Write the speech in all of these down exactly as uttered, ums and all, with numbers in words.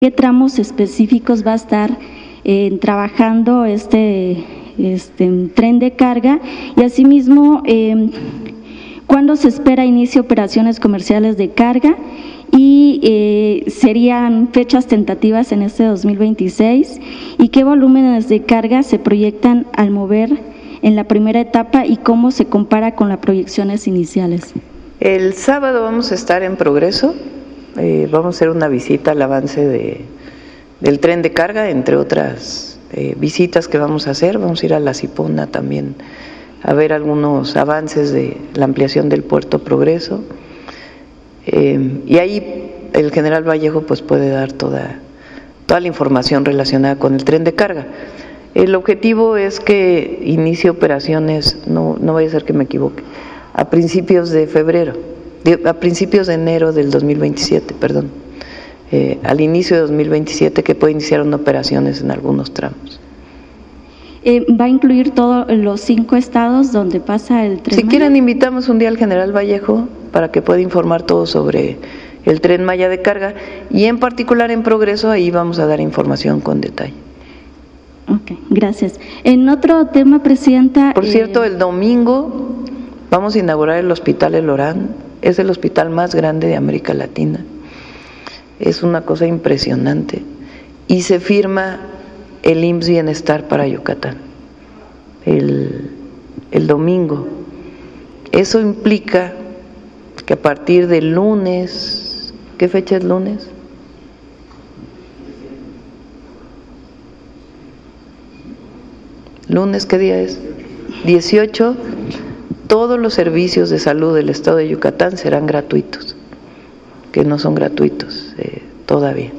¿Qué tramos específicos va a estar eh, trabajando este, este tren de carga? Y asimismo, eh, ¿cuándo se espera inicio operaciones comerciales de carga? Y eh, serían fechas tentativas en este dos mil veintiséis. ¿Y qué volúmenes de carga se proyectan al mover en la primera etapa y cómo se compara con las proyecciones iniciales? El sábado vamos a estar en Progreso. Eh, vamos a hacer una visita al avance de, del tren de carga, entre otras eh, visitas que vamos a hacer. Vamos a ir a La Cipona también a ver algunos avances de la ampliación del puerto Progreso. Eh, y ahí el general Vallejo pues puede dar toda, toda la información relacionada con el tren de carga. El objetivo es que inicie operaciones, no, no vaya a ser que me equivoque, a principios de febrero. a principios de enero del dos mil veintisiete, perdón, eh, al inicio de dos mil veintisiete, que puede iniciar una operaciones en algunos tramos. Eh, ¿Va a incluir todos los cinco estados donde pasa el tren Si Maya? quieren, invitamos un día al general Vallejo para que pueda informar todo sobre el tren Maya de carga, y en particular en Progreso, ahí vamos a dar información con detalle. Ok, gracias. En otro tema, Presidenta… Por eh, cierto, el domingo vamos a inaugurar el Hospital El Orán. Es el hospital más grande de América Latina. Es una cosa impresionante. Y se firma el I M S S Bienestar para Yucatán el, el domingo. Eso implica que a partir del lunes, ¿qué fecha es lunes? ¿Lunes qué día es? dieciocho. Todos los servicios de salud del estado de Yucatán serán gratuitos, que no son gratuitos eh, todavía.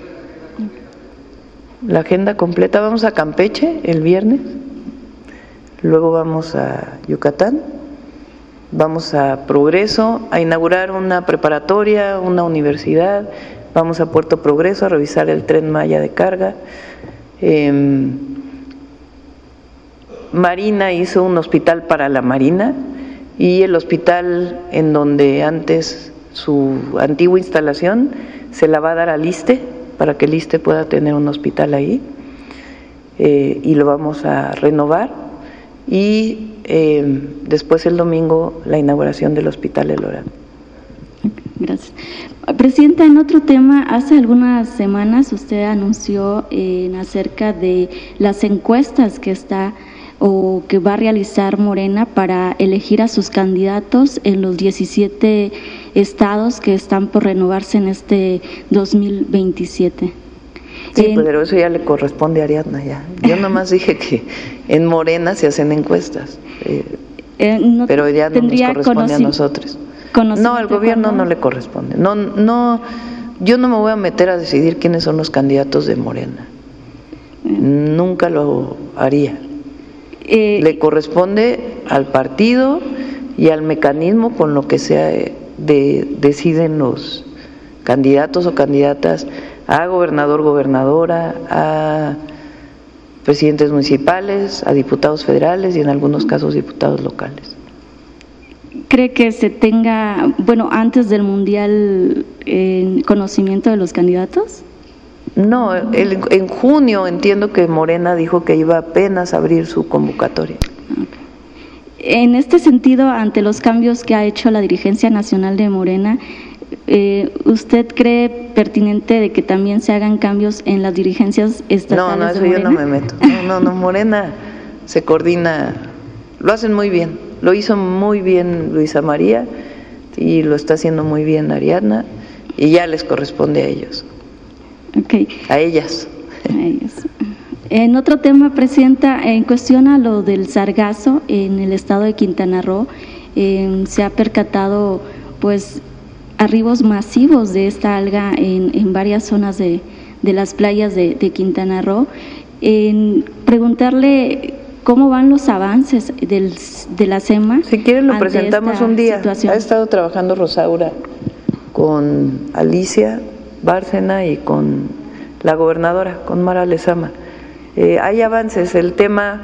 La agenda completa, vamos a Campeche el viernes, luego vamos a Yucatán, vamos a Progreso a inaugurar una preparatoria, una universidad, vamos a Puerto Progreso a revisar el tren Maya de carga. Eh, Marina hizo un hospital para la Marina, y el hospital en donde antes su antigua instalación se la va a dar al ISSSTE para que el ISSSTE pueda tener un hospital ahí, eh, y lo vamos a renovar, y eh, después el domingo la inauguración del Hospital El Orán. Gracias. Presidenta, en otro tema, hace algunas semanas usted anunció eh, acerca de las encuestas que está o que va a realizar Morena para elegir a sus candidatos en los diecisiete estados que están por renovarse en este dos mil veintisiete. Sí, en, pero eso ya le corresponde a Ariadna ya. Yo nomás dije que en Morena se hacen encuestas, eh, eh, no pero ya no nos corresponde a nosotros. No, al gobierno no le corresponde. No, no, yo no me voy a meter a decidir quiénes son los candidatos de Morena. Eh. Nunca lo haría. Eh, le corresponde al partido y al mecanismo con lo que sea de, deciden los candidatos o candidatas a gobernador, gobernadora, a presidentes municipales, a diputados federales y en algunos casos diputados locales. ¿Cree que se tenga, bueno, antes del Mundial, eh, conocimiento de los candidatos? No, el, en junio entiendo que Morena dijo que iba apenas a abrir su convocatoria. Okay. En este sentido, ante los cambios que ha hecho la dirigencia nacional de Morena, eh, ¿usted cree pertinente de que también se hagan cambios en las dirigencias estatales? No, no, eso de Morena? Yo no me meto. No, no, no, Morena se coordina, lo hacen muy bien, lo hizo muy bien Luisa María y lo está haciendo muy bien Ariadna, y ya les corresponde a ellos. Okay. A ellas. A ellas. En otro tema, Presidenta, en cuestión a lo del sargazo en el estado de Quintana Roo, eh, se ha percatado pues arribos masivos de esta alga en, en varias zonas de, de las playas de, de Quintana Roo. En preguntarle cómo van los avances del, de la SEMA. Si quieren lo presentamos un día. Situación. Ha estado trabajando Rosaura con Alicia Bárcena y con la gobernadora, con Mara Lezama. Eh, hay avances, el tema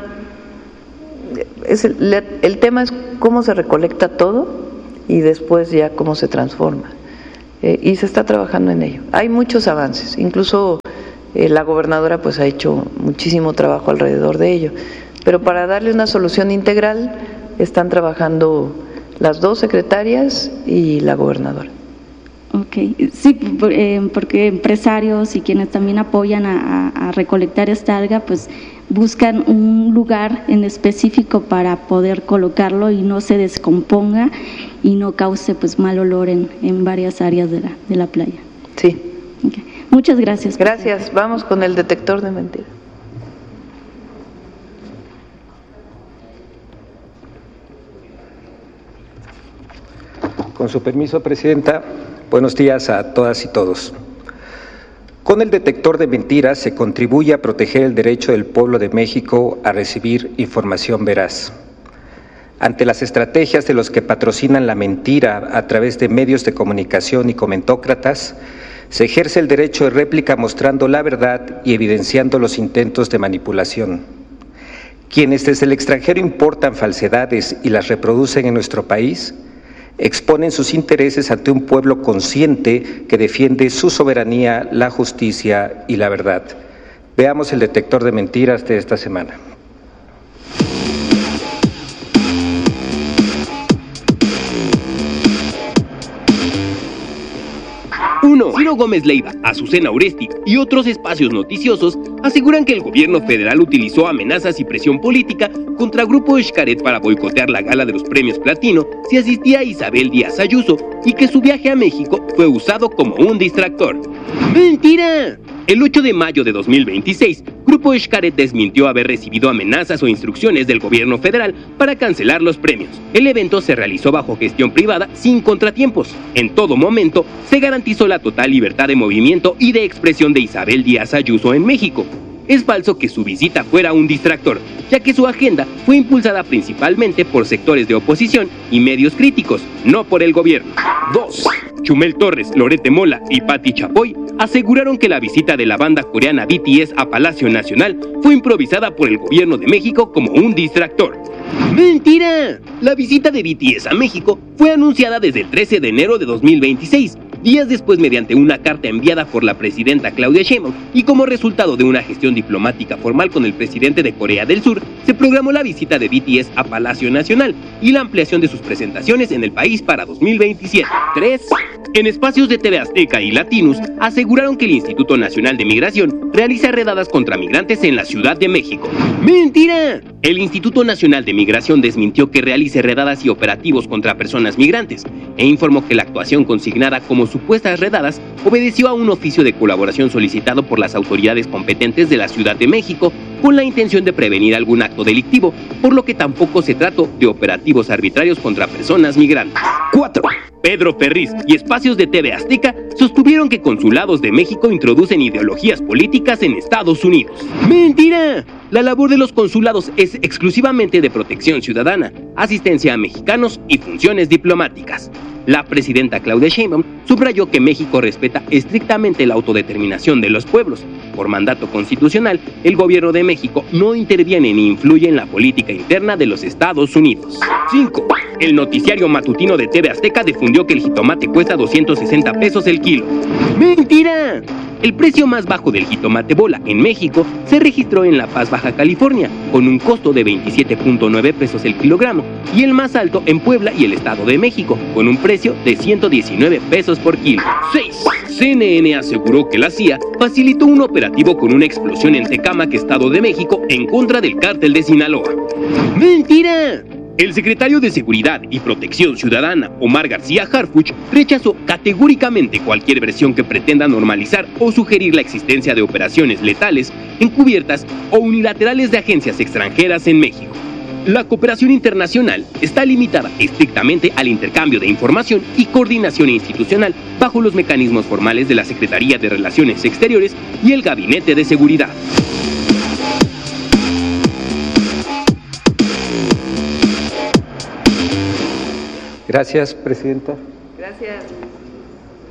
es el, el tema es cómo se recolecta todo y después ya cómo se transforma. eh, y se está trabajando en ello. Hay muchos avances, incluso eh, la gobernadora pues ha hecho muchísimo trabajo alrededor de ello, pero para darle una solución integral están trabajando las dos secretarias y la gobernadora. Ok, sí, porque empresarios y quienes también apoyan a, a recolectar esta alga, pues buscan un lugar en específico para poder colocarlo y no se descomponga y no cause pues mal olor en, en varias áreas de la, de la playa. Sí. Okay. Muchas gracias. Gracias. Presidente. Vamos con el detector de mentiras. Con su permiso, Presidenta, buenos días a todas y todos. Con el detector de mentiras se contribuye a proteger el derecho del pueblo de México a recibir información veraz. Ante las estrategias de los que patrocinan la mentira a través de medios de comunicación y comentócratas, se ejerce el derecho de réplica mostrando la verdad y evidenciando los intentos de manipulación. Quienes desde el extranjero importan falsedades y las reproducen en nuestro país, exponen sus intereses ante un pueblo consciente que defiende su soberanía, la justicia y la verdad. Veamos el detector de mentiras de esta semana. uno. Ciro Gómez Leiva, Azucena Oresti y otros espacios noticiosos aseguran que el gobierno federal utilizó amenazas y presión política contra Grupo Xcaret para boicotear la gala de los premios Platino si asistía Isabel Díaz Ayuso y que su viaje a México fue usado como un distractor. ¡Mentira! El ocho de mayo de dos mil veintiséis, Grupo Xcaret desmintió haber recibido amenazas o instrucciones del gobierno federal para cancelar los premios. El evento se realizó bajo gestión privada sin contratiempos. En todo momento, se garantizó la total libertad de movimiento y de expresión de Isabel Díaz Ayuso en México. Es falso que su visita fuera un distractor, ya que su agenda fue impulsada principalmente por sectores de oposición y medios críticos, no por el gobierno. dos. Chumel Torres, Loret de Mola y Patti Chapoy aseguraron que la visita de la banda coreana B T S a Palacio Nacional fue improvisada por el gobierno de México como un distractor. ¡Mentira! La visita de B T S a México fue anunciada desde el trece de enero de dos mil veintiséis, días después mediante una carta enviada por la presidenta Claudia Sheinbaum, y como resultado de una gestión diplomática formal con el presidente de Corea del Sur, se programó la visita de B T S a Palacio Nacional y la ampliación de sus presentaciones en el país para dos mil veintisiete. tres. En espacios de T V Azteca y Latinus aseguraron que el Instituto Nacional de Migración realiza redadas contra migrantes en la Ciudad de México. ¡Mentira! El Instituto Nacional de Migración desmintió que realice redadas y operativos contra personas migrantes e informó que la actuación consignada como supuestas redadas obedeció a un oficio de colaboración solicitado por las autoridades competentes de la Ciudad de México con la intención de prevenir algún acto delictivo, por lo que tampoco se trató de operativos arbitrarios contra personas migrantes. cuatro. Pedro Ferriz y espacios de T V Azteca sostuvieron que consulados de México introducen ideologías políticas en Estados Unidos. ¡Mentira! La labor de los consulados es exclusivamente de protección ciudadana, asistencia a mexicanos y funciones diplomáticas. La presidenta Claudia Sheinbaum subrayó que México respeta estrictamente la autodeterminación de los pueblos. Por mandato constitucional, el gobierno de México no interviene ni influye en la política interna de los Estados Unidos. cinco. El noticiario matutino de T V Azteca difundió que el jitomate cuesta doscientos sesenta pesos el kilo. ¡Mentira! El precio más bajo del jitomate bola en México se registró en La Paz, Baja California, con un costo de veintisiete punto nueve pesos el kilogramo, y el más alto en Puebla y el Estado de México, con un precio de ciento diecinueve pesos por kilo. seis. C N N aseguró que la C I A facilitó un operativo con una explosión en Tecámac, Estado de México, en contra del cártel de Sinaloa. ¡Mentira! El secretario de Seguridad y Protección Ciudadana, Omar García Harfuch, rechazó categóricamente cualquier versión que pretenda normalizar o sugerir la existencia de operaciones letales, encubiertas o unilaterales de agencias extranjeras en México. La cooperación internacional está limitada estrictamente al intercambio de información y coordinación institucional bajo los mecanismos formales de la Secretaría de Relaciones Exteriores y el Gabinete de Seguridad. Gracias, Presidenta. Gracias.